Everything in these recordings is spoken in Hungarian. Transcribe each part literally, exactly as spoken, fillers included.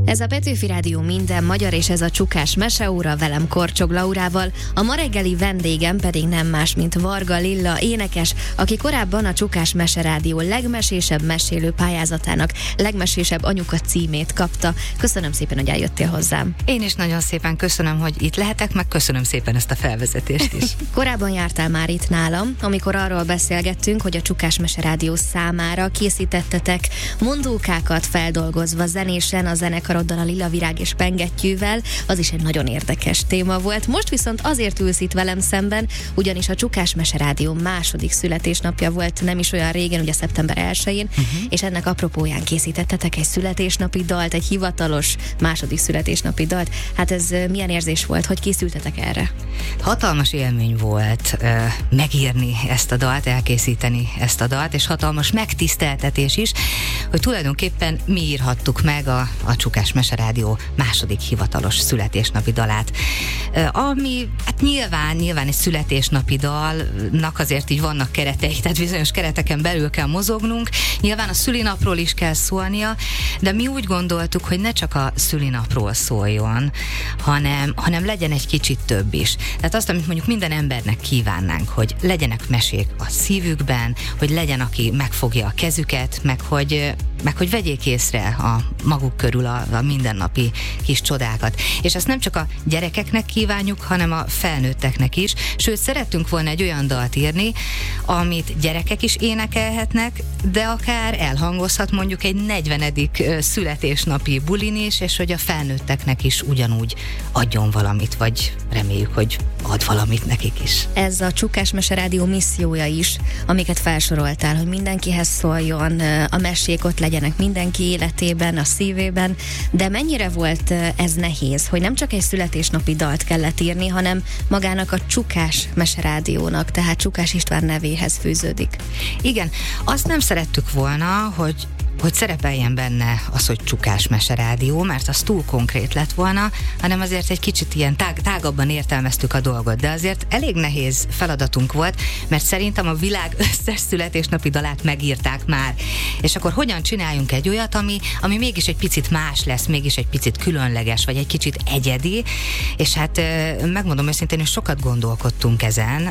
Ez a Petőfi Rádió minden magyar, és ez a Csukás Meseóra velem Korcsog Laurával. A ma reggeli vendégem pedig nem más, mint Varga Lilla énekes, aki korábban a Csukás Meserádió legmesésebb mesélő pályázatának legmesésebb anyuka címét kapta. Köszönöm szépen, hogy eljöttél hozzám. Én is nagyon szépen köszönöm, hogy itt lehetek, meg köszönöm szépen ezt a felvezetést is. Korábban jártál már itt nálam, amikor arról beszélgettünk, hogy a Csukás Meserádió számára készítettetek mondókákat feldolgozva zenésen a zenekaroddal, a Lila Virág és Pengettyűvel. Az is egy nagyon érdekes téma volt. Most viszont azért ülsz itt velem szemben, ugyanis a Csukás Meserádió második születésnapja volt nem is olyan régen, ugye szeptember elsején, uh-huh. és ennek apropóján készítettetek egy születésnapi dalt, egy hivatalos második születésnapi dalt. Hát ez milyen érzés volt? Hogy készültetek erre? Hatalmas élmény volt uh, megírni ezt a dalt, elkészíteni ezt a dalt, és hatalmas megtiszteltetés is, hogy tulajdonképpen mi írhattuk meg a, a Csukás Meserádió második hivatalos születésnapi dalát. Uh, ami, hát nyilván, nyilván egy születésnapi dalnak azért így vannak keretei, tehát bizonyos kereteken belül kell mozognunk, nyilván a szülinapról is kell szólnia, de mi úgy gondoltuk, hogy ne csak a szülinapról szóljon, hanem, hanem legyen egy kicsit több is. Tehát azt, amit mondjuk minden embernek kívánnánk, hogy legyenek mesék a szívükben, hogy legyen, aki megfogja a kezüket, meg hogy, meg hogy vegyék észre a maguk körül a, a mindennapi kis csodákat. És ezt nem csak a gyerekeknek kívánjuk, hanem a felnőtteknek is. Sőt, szerettünk volna egy olyan dalt írni, amit gyerekek is énekelhetnek, de akár elhangozhat mondjuk egy negyvenedik születésnapi bulin is, és hogy a felnőtteknek is ugyanúgy adjon valamit, vagy reméljük, hogy ad valamit nekik is. Ez a Csukás Meserádió missziója is, amiket felsoroltál, hogy mindenkihez szóljon, a mesék ott legyenek mindenki életében, a szívében, de mennyire volt ez nehéz, hogy nem csak egy születésnapi dalt kellett írni, hanem magának a Csukás Meserádiónak, tehát Csukás István nevéhez fűződik. Igen, azt nem szerettük volna, hogy hogy szerepeljen benne az, hogy Csukás Meserádió, mert az túl konkrét lett volna, hanem azért egy kicsit ilyen tág, tágabban értelmeztük a dolgot, de azért elég nehéz feladatunk volt, mert szerintem a világ összes születésnapi dalát megírták már. És akkor hogyan csináljunk egy olyat, ami, ami mégis egy picit más lesz, mégis egy picit különleges, vagy egy kicsit egyedi, és hát megmondom őszintén, hogy sokat gondolkodtunk ezen,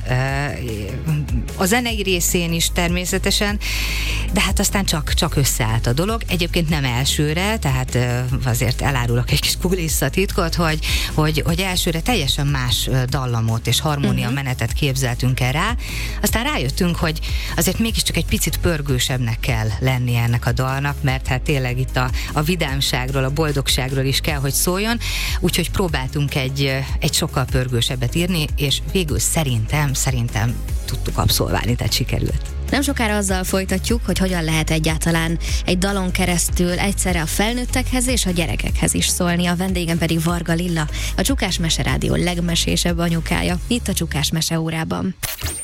a zenei részén is természetesen, de hát aztán csak, csak összeállt a dolog. Egyébként nem elsőre, tehát azért elárulok egy kis kulisszatitkot, hogy, hogy, hogy elsőre teljesen más dallamot és harmónia uh-huh. menetet képzeltünk el rá. Aztán rájöttünk, hogy azért mégiscsak egy picit pörgősebbnek kell lennie ennek a dalnak, mert hát tényleg itt a, a vidámságról, a boldogságról is kell, hogy szóljon, úgyhogy próbáltunk egy, egy sokkal pörgősebbet írni, és végül szerintem, szerintem tudtuk abszolválni, tehát sikerült. Nem sokára azzal folytatjuk, hogy hogyan lehet egyáltalán egy dalon keresztül egyszerre a felnőttekhez és a gyerekekhez is szólni. A vendégem pedig Varga Lilla, a Csukás Meserádió legmesésebb anyukája, itt a Csukás Meseórában.